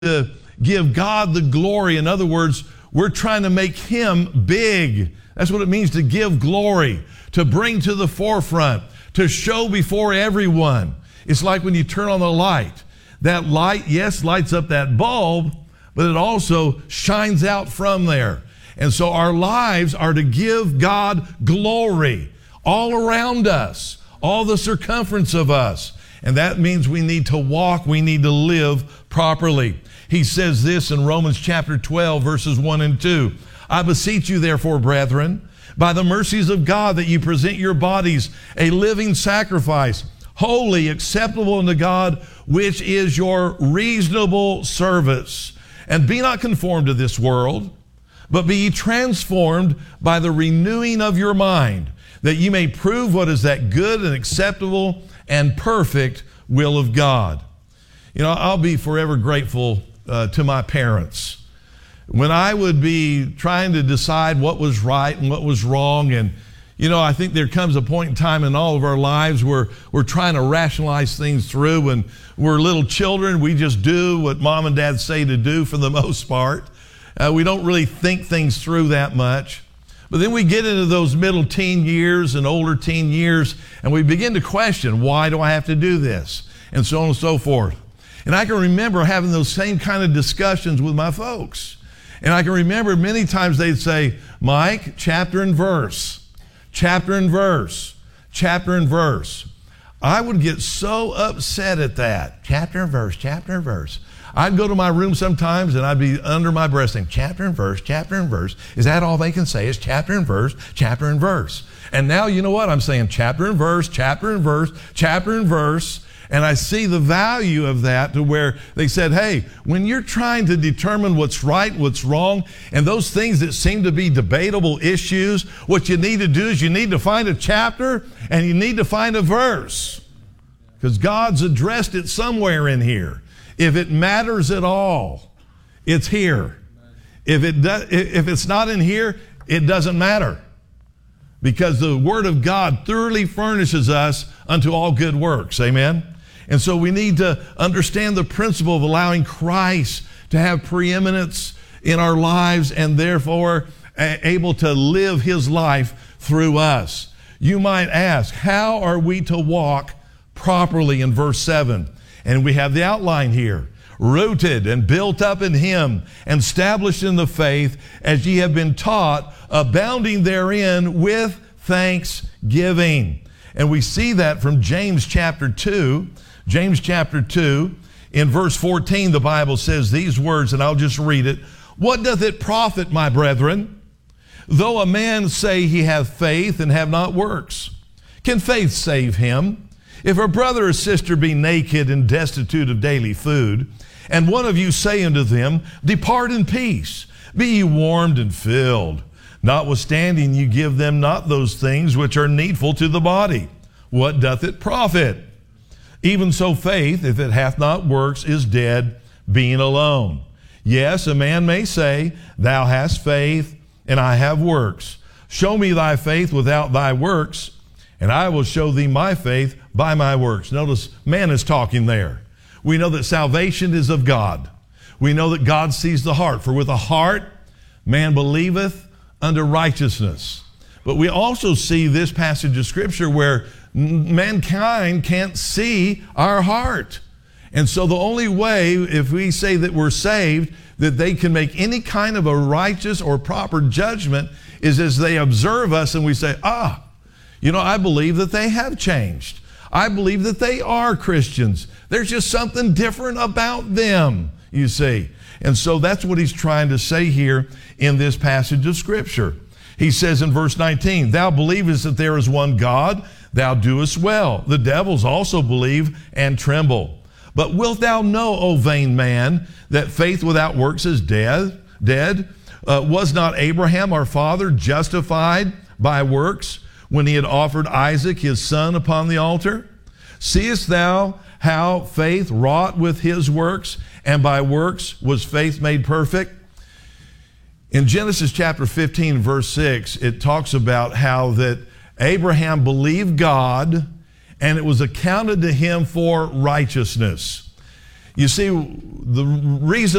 to give God the glory. In other words, we're trying to make Him big. That's what it means to give glory, to bring to the forefront, to show before everyone. It's like when you turn on the light. That light, yes, lights up that bulb, but it also shines out from there. And so our lives are to give God glory all around us, all the circumference of us. And that means we need to walk, we need to live properly. He says this in Romans chapter 12, verses 1 and 2. I beseech you, therefore, brethren, by the mercies of God, that you present your bodies a living sacrifice, holy, acceptable unto God, which is your reasonable service. And be not conformed to this world, but be ye transformed by the renewing of your mind, that ye may prove what is that good and acceptable and perfect will of God. You know, I'll be forever grateful to my parents. When I would be trying to decide what was right and what was wrong, and you know, I think there comes a point in time in all of our lives where we're trying to rationalize things through. When we're little children, we just do what mom and dad say to do for the most part. We don't really think things through that much. But then we get into those middle teen years and older teen years, and we begin to question, why do I have to do this? And so on and so forth. And I can remember having those same kind of discussions with my folks. And I can remember many times they'd say, Mike, chapter and verse, chapter and verse, chapter and verse. I would get so upset at that. Chapter and verse, chapter and verse. I'd go to my room sometimes and I'd be under my breath saying, chapter and verse, chapter and verse. Is that all they can say is chapter and verse, chapter and verse? And now you know what? I'm saying chapter and verse, chapter and verse, chapter and verse. And I see the value of that, to where they said, hey, when you're trying to determine what's right, what's wrong, and those things that seem to be debatable issues, what you need to do is you need to find a chapter and you need to find a verse. Because God's addressed it somewhere in here. If it matters at all, it's here. If it's not in here, it doesn't matter. Because the Word of God thoroughly furnishes us unto all good works. Amen? And so we need to understand the principle of allowing Christ to have preeminence in our lives, and therefore able to live His life through us. You might ask, how are we to walk properly in verse 7? And we have the outline here. Rooted and built up in Him, and established in the faith, as ye have been taught, abounding therein with thanksgiving. And we see that from James chapter 2. James chapter 2, in verse 14, the Bible says these words, and I'll just read it. What doth it profit, my brethren, though a man say he hath faith and have not works? Can faith save him? If a brother or sister be naked and destitute of daily food, and one of you say unto them, depart in peace, be ye warmed and filled, notwithstanding you give them not those things which are needful to the body, what doth it profit? Even so faith, if it hath not works, is dead, being alone. Yes, a man may say, thou hast faith, and I have works. Show me thy faith without thy works, and I will show thee my faith by my works. Notice, man is talking there. We know that salvation is of God. We know that God sees the heart. For with the heart, man believeth unto righteousness. But we also see this passage of Scripture where mankind can't see our heart. And so the only way, if we say that we're saved, that they can make any kind of a righteous or proper judgment, is as they observe us and we say, you know, I believe that they have changed. I believe that they are Christians. There's just something different about them, you see. And so that's what he's trying to say here in this passage of Scripture. He says in verse 19, thou believest that there is one God, thou doest well. The devils also believe and tremble. But wilt thou know, O vain man, that faith without works is dead? Was not Abraham our father justified by works when he had offered Isaac his son upon the altar? Seest thou how faith wrought with his works, and by works was faith made perfect? In Genesis chapter 15, verse 6, it talks about how that Abraham believed God, and it was accounted to him for righteousness. You see, the reason